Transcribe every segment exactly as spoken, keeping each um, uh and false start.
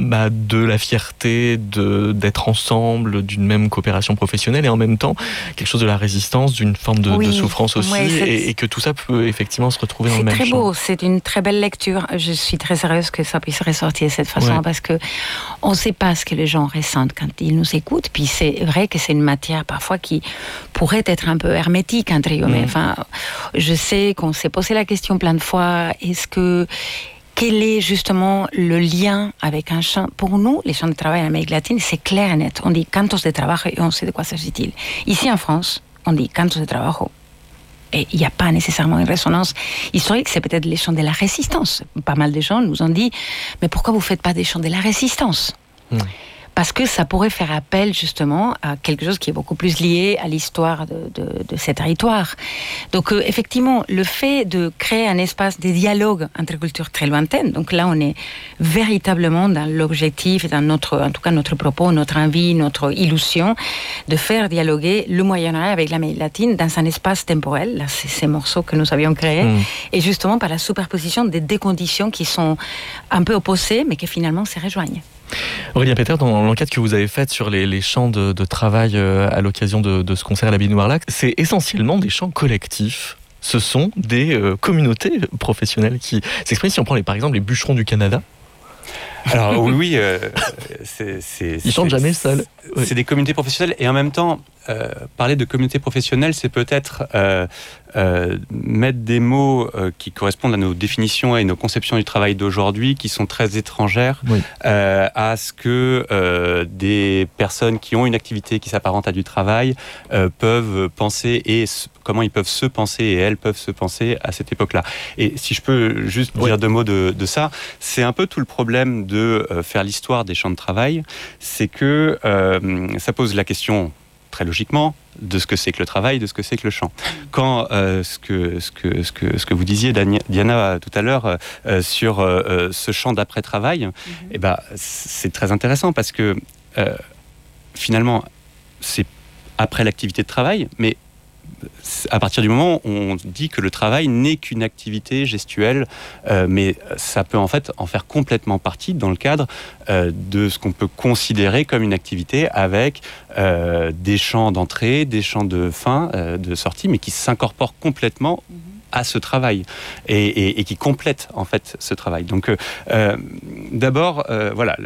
bah, de la fierté de, d'être ensemble, d'une même coopération professionnelle, et en même temps quelque chose de la résistance, d'une forme de, oui, de souffrance aussi, oui, et, et que tout ça peut effectivement se retrouver dans le même champ. C'est très beau, c'est une très belle lecture. Je suis très heureuse que ça puisse ressortir de cette façon, ouais. Parce que on ne sait pas ce que les gens ressentent quand ils nous écoutent, puis c'est vrai que c'est une matière parfois qui pourrait être un peu hermétique, entre guillemets. Mmh. Enfin, je sais qu'on s'est posé la question plein de fois, est-ce que quel est justement le lien avec un champ? Pour nous, les champs de travail en Amérique latine, c'est clair et net. On dit cantos de trabajo et on sait de quoi s'agit-il. Ici en France, on dit cantos de trabajo. Et il n'y a pas nécessairement une résonance historique, c'est peut-être les chants de la résistance. Pas mal de gens nous ont dit, mais pourquoi vous ne faites pas des chants de la résistance? mmh. Parce que ça pourrait faire appel justement à quelque chose qui est beaucoup plus lié à l'histoire de, de, de ces territoires. Donc euh, effectivement, le fait de créer un espace de dialogue entre cultures très lointaines, donc là on est véritablement dans l'objectif et dans notre, en tout cas notre propos, notre envie, notre illusion de faire dialoguer le Moyen-Orient avec l'Amérique latine dans un espace temporel. Là, c'est ces morceaux que nous avions créés, mmh. et justement par la superposition des deux conditions qui sont un peu opposées, mais qui finalement se rejoignent. Aurélien Peter, dans l'enquête que vous avez faite sur les, les champs de, de travail euh, à l'occasion de, de ce concert à la Baignoire Lac, c'est essentiellement des chants collectifs. Ce sont des euh, communautés professionnelles qui s'expriment. Si on prend les, par exemple les bûcherons du Canada. Alors oui, oui euh, c'est, c'est, ils chantent jamais seuls. C'est, c'est des communautés professionnelles, et en même temps, euh, parler de communauté professionnelle, c'est peut-être euh, euh, mettre des mots euh, qui correspondent à nos définitions et nos conceptions du travail d'aujourd'hui, qui sont très étrangères, oui. euh, à ce que euh, des personnes qui ont une activité qui s'apparente à du travail euh, peuvent penser, et s- comment ils peuvent se penser, et elles peuvent se penser à cette époque-là. Et si je peux juste oui. dire deux mots de, de ça, c'est un peu tout le problème de euh, faire l'histoire des champs de travail, c'est que euh, ça pose la question, très logiquement, de ce que c'est que le travail, de ce que c'est que le chant. Quand euh, ce, que, ce, que, ce, que, ce que vous disiez, Diana, tout à l'heure, euh, sur euh, ce chant d'après-travail, mm-hmm. eh ben, c'est très intéressant parce que euh, finalement, c'est après l'activité de travail, mais à partir du moment où on dit que le travail n'est qu'une activité gestuelle, euh, mais ça peut en fait en faire complètement partie dans le cadre euh, de ce qu'on peut considérer comme une activité avec euh, des chants d'entrée, des chants de fin, euh, de sortie, mais qui s'incorporent complètement à ce travail et, et, et qui complètent en fait ce travail. Donc euh, d'abord, euh, voilà,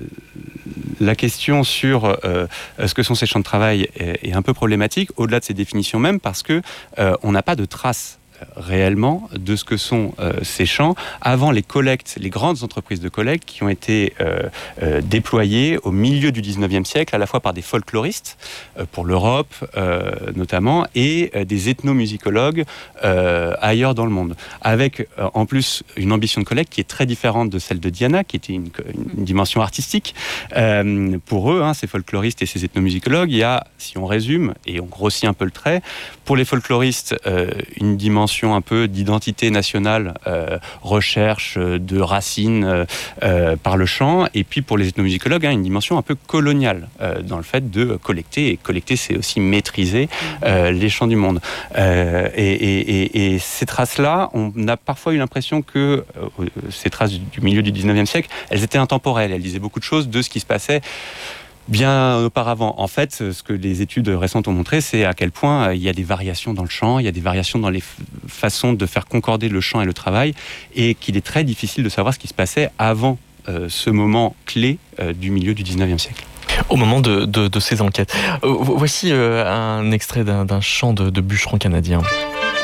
la question sur euh, ce que sont ces champs de travail est, est un peu problématique, au-delà de ces définitions même, parce que euh, on n'a pas de traces réellement de ce que sont euh, ces champs avant les collectes, les grandes entreprises de collecte qui ont été euh, euh, déployées au milieu du dix-neuvième siècle, à la fois par des folkloristes euh, pour l'Europe euh, notamment, et euh, des ethnomusicologues euh, ailleurs dans le monde, avec euh, en plus une ambition de collecte qui est très différente de celle de Diana, qui était une, une dimension artistique. Euh, pour eux, hein, ces folkloristes et ces ethnomusicologues, il y a, si on résume et on grossit un peu le trait, pour les folkloristes, euh, une dimension un peu d'identité nationale, euh, recherche de racines euh, euh, par le chant, et puis pour les ethnomusicologues, hein, une dimension un peu coloniale euh, dans le fait de collecter, et collecter c'est aussi maîtriser euh, les chants du monde. Euh, et, et, et, et ces traces-là, on a parfois eu l'impression que euh, ces traces du, du milieu du dix-neuvième siècle, elles étaient intemporelles, elles disaient beaucoup de choses de ce qui se passait bien auparavant. En fait, ce que les études récentes ont montré, c'est à quel point il y a des variations dans le chant, il y a des variations dans les f- façons de faire concorder le chant et le travail, et qu'il est très difficile de savoir ce qui se passait avant euh, ce moment clé euh, du milieu du dix-neuvième siècle. Au moment de, de, de ces enquêtes. Euh, voici euh, un extrait d'un, d'un chant de, de bûcheron canadien.